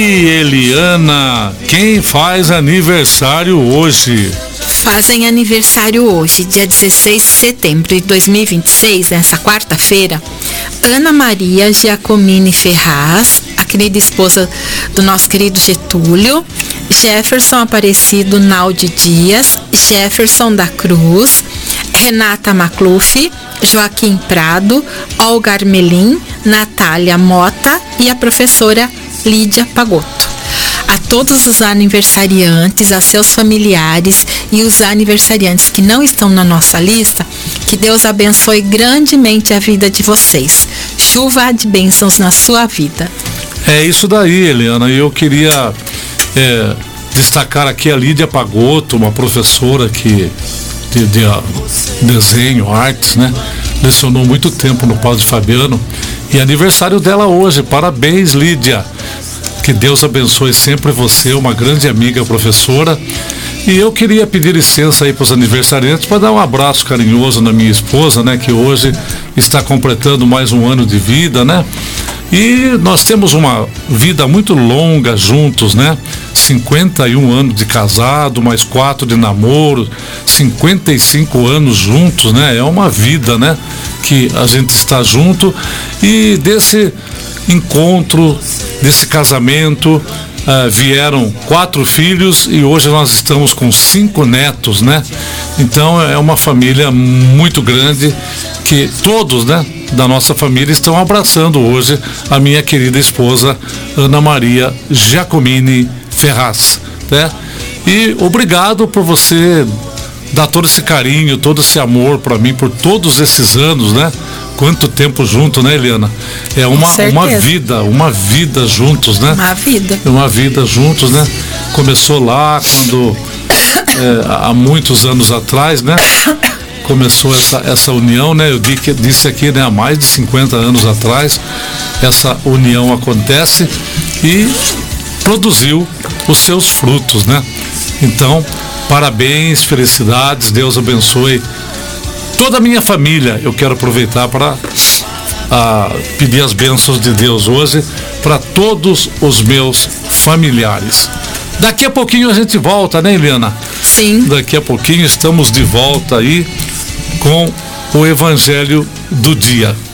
E Eliana, quem faz aniversário hoje? Fazem aniversário hoje, dia 16 de setembro de 2026, nessa quarta-feira, Ana Maria Giacomini Ferraz, a querida esposa do nosso querido Getúlio, Jefferson Aparecido Naldi Dias, Jefferson da Cruz, Renata Macluf, Joaquim Prado, Olga Armelin, Natália Mota e a professora Lídia Pagotto. A todos os aniversariantes, a seus familiares e os aniversariantes que não estão na nossa lista, que Deus abençoe grandemente a vida de vocês. Chuva de bênçãos na sua vida. É isso daí, Eliana. Eu queria destacar aqui a Lídia Pagotto, uma professora que de desenho, artes, né? Lecionou muito tempo no Padre Fabiano. E aniversário dela hoje. Parabéns, Lídia. Que Deus abençoe sempre você, uma grande amiga professora. E eu queria pedir licença aí para os aniversariantes para dar um abraço carinhoso na minha esposa, né? Que hoje está completando mais um ano de vida, né? E nós temos uma vida muito longa juntos, né? 51 anos de casado, mais 4 de namoro, 55 anos juntos, né? É uma vida, né? Que a gente está junto. E desse encontro, desse casamento, vieram 4 filhos e hoje nós estamos com 5 netos, né? Então é uma família muito grande que todos, né, da nossa família estão abraçando hoje a minha querida esposa Ana Maria Giacomini Ferraz, né? E obrigado por você dar todo esse carinho, todo esse amor para mim por todos esses anos, né? Quanto tempo junto, né, Eliana? É uma vida juntos, né? Uma vida juntos, né? Começou lá quando há muitos anos atrás, né? Começou essa união, né? Eu disse aqui, né? Há mais de 50 anos atrás, essa união acontece e produziu os seus frutos, né? Então, parabéns, felicidades, Deus abençoe toda a minha família. Eu quero aproveitar para pedir as bênçãos de Deus hoje para todos os meus familiares. Daqui a pouquinho a gente volta, né, Eliana? Sim. Daqui a pouquinho estamos de volta aí com o Evangelho do Dia.